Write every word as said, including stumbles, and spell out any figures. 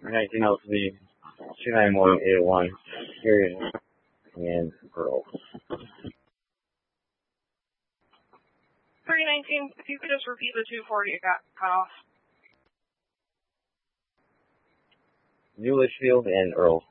nineteen L C, two nine one eight one, period, and Earl. three nineteen, if you could just repeat the two forty, it got cut off. New Litchfield and Earl.